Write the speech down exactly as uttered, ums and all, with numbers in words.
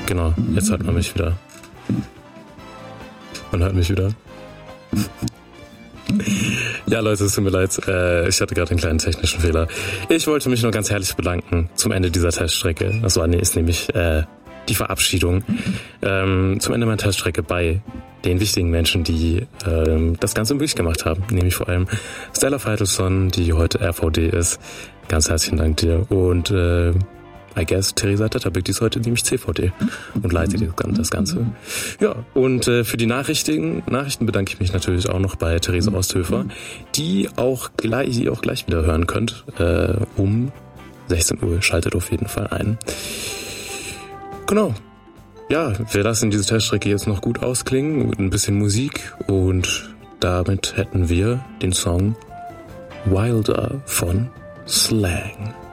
Genau, jetzt hört man mich wieder. Man hört mich wieder. Ja, Leute, es tut mir leid. Äh, ich hatte gerade einen kleinen technischen Fehler. Ich wollte mich nur ganz herzlich bedanken zum Ende dieser Teststrecke. Das war, nee, ist nämlich äh, die Verabschiedung. Ähm, zum Ende meiner Teststrecke bei den wichtigen Menschen, die ähm, das Ganze möglich gemacht haben. Nämlich vor allem Stella Feitelson, die heute R V D ist. Ganz herzlichen Dank dir. Und äh, I guess Theresa Tetterbeck, die ist heute nämlich C V D und leitet das Ganze. Ja, und äh, für die Nachrichten, Nachrichten bedanke ich mich natürlich auch noch bei Theresa Osthöfer, die auch gleich, die auch gleich wieder hören könnt. Äh, um sechzehn Uhr schaltet auf jeden Fall ein. Genau. Ja, wir lassen diese Teststrecke jetzt noch gut ausklingen mit ein bisschen Musik und damit hätten wir den Song Wilder von Slang.